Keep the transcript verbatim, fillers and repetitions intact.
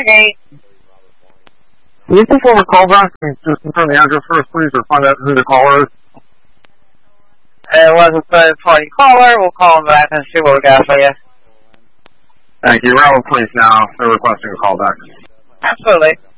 Stargate. Can you perform a callback and just confirm the address first, please, or find out who the caller is? It was a third-party caller. We'll call him back and see what we got for you. Thank you. We're out of police now. They're requesting a callback. Absolutely.